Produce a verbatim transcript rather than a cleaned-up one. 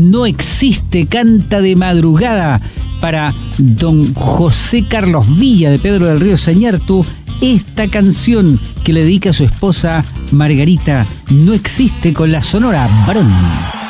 No existe, canta de madrugada para don José Carlos Villa de Pedro del Río Sañartu, esta canción que le dedica a su esposa Margarita, No existe, con la Sonora Varón.